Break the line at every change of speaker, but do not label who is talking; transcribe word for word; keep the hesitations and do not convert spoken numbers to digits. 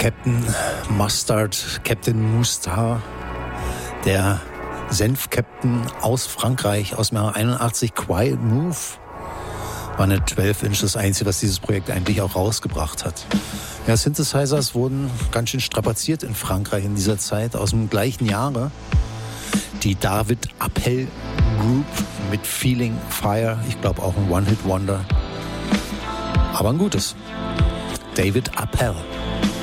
Captain Mustard, Captain Mustard, der Senf-Captain aus Frankreich, aus dem Jahr einundachtzig, Quiet Move. War eine zwölf Inch, das Einzige, was dieses Projekt eigentlich auch rausgebracht hat. Ja, Synthesizers wurden ganz schön strapaziert in Frankreich in dieser Zeit, aus dem gleichen Jahre. Die David Appel Group mit Feeling Fire, ich glaube auch ein One-Hit-Wonder. Aber ein gutes. David Appel.